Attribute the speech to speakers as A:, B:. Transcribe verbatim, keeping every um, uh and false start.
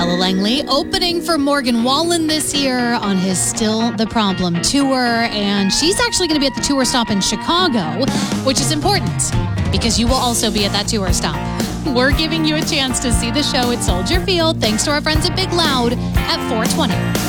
A: Bella Langley, opening for Morgan Wallen this year on his Still the Problem tour. And she's actually going to be at the tour stop in Chicago, which is important because you will also be at that tour stop. We're giving you a chance to see the show at Soldier Field thanks to our friends at Big Loud at four twenty.